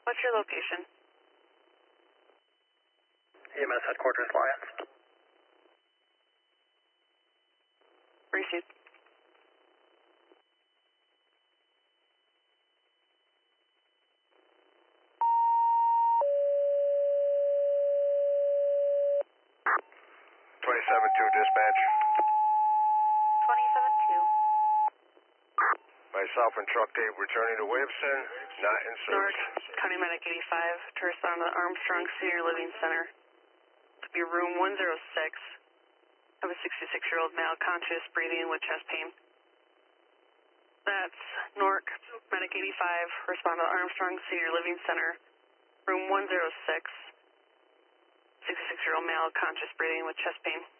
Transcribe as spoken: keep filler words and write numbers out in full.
What's your location? E M S headquarters, Lyons. Received. twenty-seven two dispatch. twenty-seven two. Myself and truck eight returning to Williamson, not in service. North, County Medic eighty-five to respond to the Armstrong Senior Living Center. To be room one oh six. Of a sixty-six-year-old male, conscious, breathing with chest pain. That's Newark, Medic eighty-five, respond to the Armstrong Senior Living Center, room one oh six. sixty-six-year-old male, conscious, breathing with chest pain.